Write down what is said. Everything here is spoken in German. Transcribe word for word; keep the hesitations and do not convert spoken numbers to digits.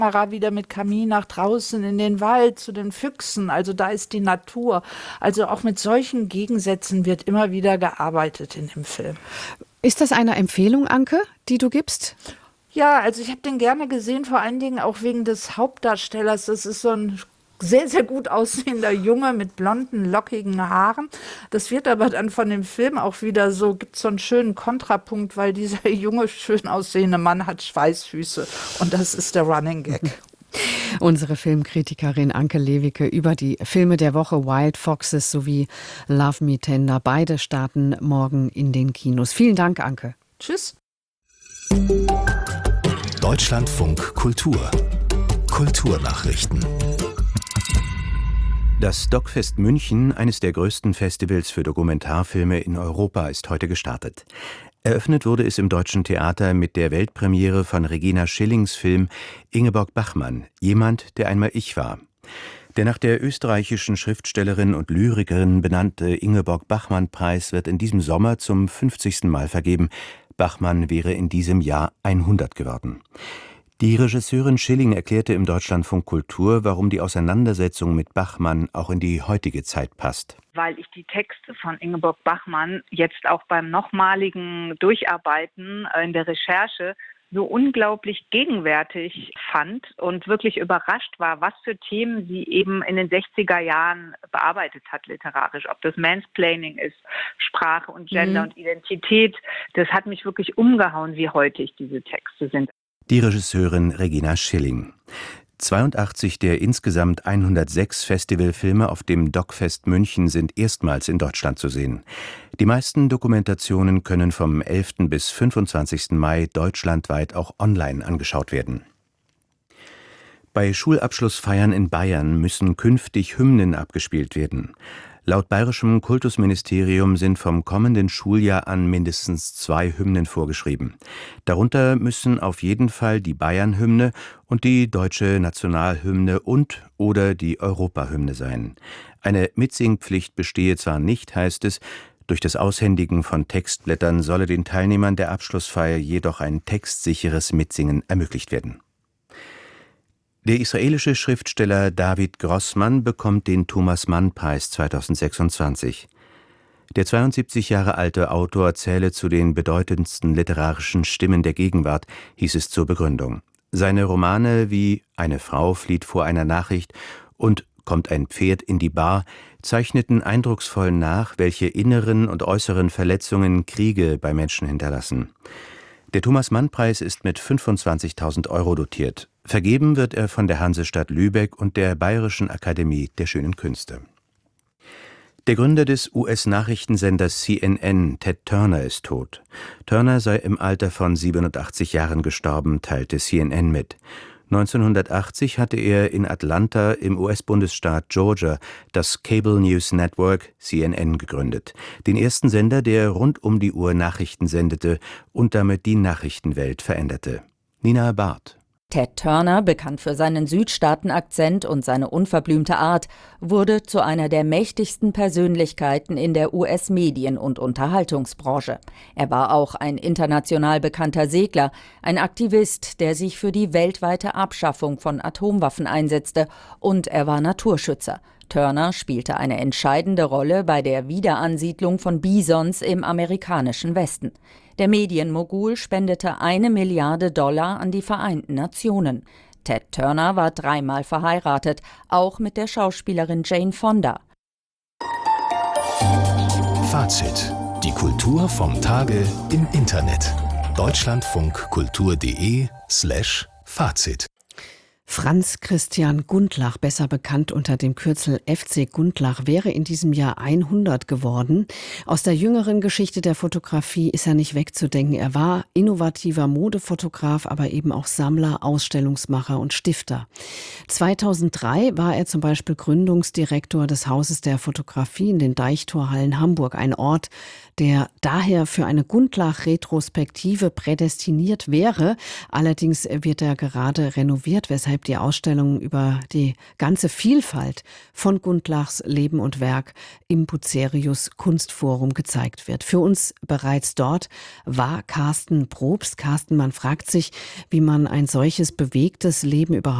Kamera wieder mit Kamin nach draußen in den Wald zu den Füchsen. Also da ist die Natur. Also auch mit solchen Gegensätzen wird immer wieder gearbeitet in dem Film. Ist das eine Empfehlung, Anke, die du gibst? Ja, also ich habe den gerne gesehen, vor allen Dingen auch wegen des Hauptdarstellers. Das ist so ein sehr, sehr gut aussehender Junge mit blonden, lockigen Haaren. Das wird aber dann von dem Film auch wieder so, gibt so einen schönen Kontrapunkt, weil dieser junge, schön aussehende Mann hat Schweißfüße. Und das ist der Running Gag. Unsere Filmkritikerin Anke Lewicke über die Filme der Woche Wild Foxes sowie Love Me Tender. Beide starten morgen in den Kinos. Vielen Dank, Anke. Tschüss. Deutschlandfunk Kultur. Kulturnachrichten. Das Doc-Fest München, eines der größten Festivals für Dokumentarfilme in Europa, ist heute gestartet. Eröffnet wurde es im Deutschen Theater mit der Weltpremiere von Regina Schillings Film Ingeborg Bachmann, jemand, der einmal ich war. Der nach der österreichischen Schriftstellerin und Lyrikerin benannte Ingeborg-Bachmann-Preis wird in diesem Sommer zum fünfzigsten Mal vergeben. Bachmann wäre in diesem Jahr hundert geworden. Die Regisseurin Schilling erklärte im Deutschlandfunk Kultur, warum die Auseinandersetzung mit Bachmann auch in die heutige Zeit passt. Weil ich die Texte von Ingeborg Bachmann jetzt auch beim nochmaligen Durcharbeiten in der Recherche so unglaublich gegenwärtig fand und wirklich überrascht war, was für Themen sie eben in den sechziger Jahren bearbeitet hat literarisch. Ob das Mansplaining ist, Sprache und Gender mhm. und Identität. Das hat mich wirklich umgehauen, wie heutig diese Texte sind. Die Regisseurin Regina Schilling. zweiundachtzig der insgesamt hundertsechs Festivalfilme auf dem Doc-Fest München sind erstmals in Deutschland zu sehen. Die meisten Dokumentationen können vom elften bis fünfundzwanzigsten Mai deutschlandweit auch online angeschaut werden. Bei Schulabschlussfeiern in Bayern müssen künftig Hymnen abgespielt werden. Laut bayerischem Kultusministerium sind vom kommenden Schuljahr an mindestens zwei Hymnen vorgeschrieben. Darunter müssen auf jeden Fall die Bayern-Hymne und die deutsche Nationalhymne und oder die Europahymne sein. Eine Mitsingpflicht bestehe zwar nicht, heißt es, durch das Aushändigen von Textblättern solle den Teilnehmern der Abschlussfeier jedoch ein textsicheres Mitsingen ermöglicht werden. Der israelische Schriftsteller David Grossman bekommt den Thomas-Mann-Preis zweitausendsechsundzwanzig. Der zweiundsiebzig Jahre alte Autor zähle zu den bedeutendsten literarischen Stimmen der Gegenwart, hieß es zur Begründung. Seine Romane wie Eine Frau flieht vor einer Nachricht und Kommt ein Pferd in die Bar zeichneten eindrucksvoll nach, welche inneren und äußeren Verletzungen Kriege bei Menschen hinterlassen. Der Thomas-Mann-Preis ist mit fünfundzwanzigtausend Euro dotiert. Vergeben wird er von der Hansestadt Lübeck und der Bayerischen Akademie der Schönen Künste. Der Gründer des U S-Nachrichtensenders C N N, Ted Turner, ist tot. Turner sei im Alter von siebenundachtzig Jahren gestorben, teilte C N N mit. neunzehnhundertachtzig hatte er in Atlanta im U S-Bundesstaat Georgia das Cable News Network C N N gegründet, den ersten Sender, der rund um die Uhr Nachrichten sendete und damit die Nachrichtenwelt veränderte. Nina Barth. Ted Turner, bekannt für seinen Südstaaten-Akzent und seine unverblümte Art, wurde zu einer der mächtigsten Persönlichkeiten in der U S-Medien- und Unterhaltungsbranche. Er war auch ein international bekannter Segler, ein Aktivist, der sich für die weltweite Abschaffung von Atomwaffen einsetzte, und er war Naturschützer. Turner spielte eine entscheidende Rolle bei der Wiederansiedlung von Bisons im amerikanischen Westen. Der Medienmogul spendete eine Milliarde Dollar an die Vereinten Nationen. Ted Turner war dreimal verheiratet, auch mit der Schauspielerin Jane Fonda. Fazit: Die Kultur vom Tage im Internet. deutschlandfunkkultur.de slash Fazit. Franz Christian Gundlach, besser bekannt unter dem Kürzel F C Gundlach, wäre in diesem Jahr hundert geworden. Aus der jüngeren Geschichte der Fotografie ist er nicht wegzudenken. Er war innovativer Modefotograf, aber eben auch Sammler, Ausstellungsmacher und Stifter. zweitausenddrei war er zum Beispiel Gründungsdirektor des Hauses der Fotografie in den Deichtorhallen Hamburg, ein Ort, der daher für eine Gundlach-Retrospektive prädestiniert wäre. Allerdings wird er gerade renoviert, weshalb die Ausstellung über die ganze Vielfalt von Gundlachs Leben und Werk im Bucerius Kunstforum gezeigt wird. Für uns bereits dort war Carsten Probst. Carsten, man fragt sich, wie man ein solches bewegtes Leben überhaupt